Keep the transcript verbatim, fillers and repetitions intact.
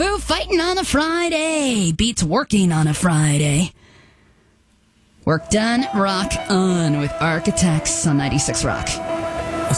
Foo Fighting on a Friday beats working on a Friday. Work done, rock on with Architects on ninety-six Rock.